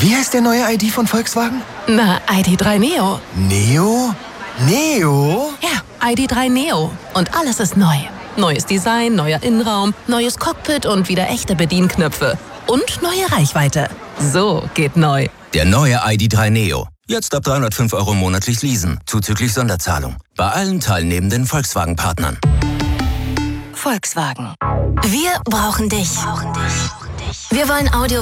Wie heißt der neue ID von Volkswagen? Na, ID.3 Neo. Neo? Neo? Ja, ID.3 Neo. Und alles ist neu. Neues Design, neuer Innenraum, neues Cockpit und wieder echte Bedienknöpfe. Und neue Reichweite. So geht neu. Der neue ID.3 Neo. Jetzt ab 305 € monatlich leasen, zuzüglich Sonderzahlung. Bei allen teilnehmenden Volkswagen-Partnern. Volkswagen. Wir brauchen dich. Wir wollen Audio